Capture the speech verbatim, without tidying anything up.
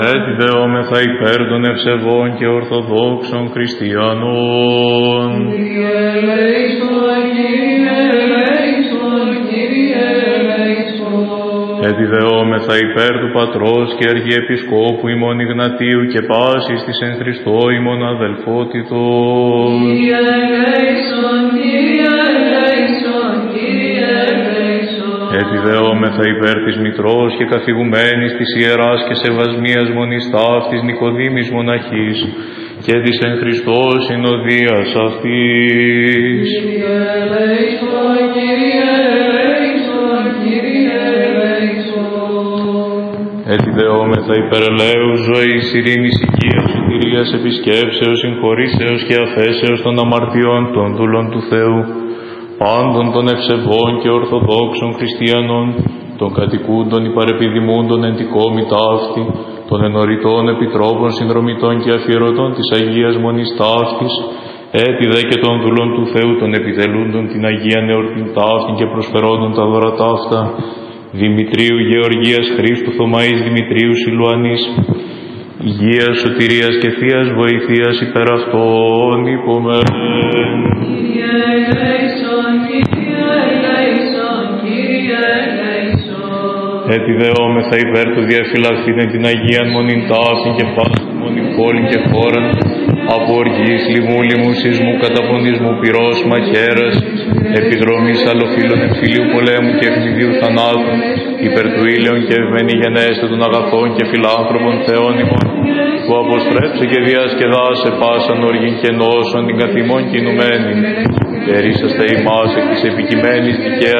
Έτσι δεόμεθα υπέρ των ευσεβών και ορθοδόξων χριστιανών. Κύριε ελέησον, Κύριε ελέησον, Κύριε ελέησον. Έτσι δεόμεθα υπέρ του Πατρός και Αρχιεπισκόπου ημών Ιγνατίου και πάσης της εν Χριστώ ημών αδελφότητος. Κύριε ελέησον, Κύριε ελέησον, Κύριε ελέησον. Έτσι δεόμεθα υπέρ της Μητρός και καθηγουμένης της Ιεράς και Σεβασμίας Μονής Ταύτης Νικοδήμης Μοναχής και της εν Χριστώ συνοδείας αυτής. Κύριε ελέησον, Κύριε ελέησον, Κύριε ελέησον. Έτσι δεόμεθα υπέρ ελέους, ζωής, ειρήνης, υγείας, σωτηρίας, επισκέψεως, συγχωρήσεως και αφέσεως των αμαρτιών των δούλων του Θεού, πάντων των ευσεβών και ορθοδόξων χριστιανών, των κατοικούντων υπαρεπιδημούντων εν τη κόμη ταύτη, των ενωριτών επιτρόπων, συνδρομητών και αφιερωτών της Αγίας Μονής Ταύτης, έτι δε και των δούλων του Θεού των επιτελούντων την Αγία Νεορτήν ταύτη και προσφερόντων τα δώρα ταύτα, Δημητρίου Γεωργίας Χρήστου Θωμαής Δημητρίου Σιλουανής, υγείας, σωτηρίας και θείας βοηθείας υπέρ αυτών υπομέν. Κύριε ελέησον, Κύριε ελέησον, Κύριε ελέησον. Έτσι δεόμεθα υπέρ του διαφυλαχθήν εν την Αγίαν Μονήν ταύτην και πάσης μονήν πόλην και χώραν, από οργής, λοιμού, λοιμού, σεισμού, καταπονισμού, πυρός, μαχαίρας, επιδρομής αλλοφύλων, εμφυλίου πολέμου και ευνηδίου θανάτου, υπέρ του ήλιον και ευμένη γενέστε των αγαθών και φιλάνθρωπων Θεών ημών, που αποστρέψε και διασκεδάσε πάσαν οργήν και νόσον την καθημών κινουμένη, και ρίσαστε ημάς εκ της επικειμένης δικαίας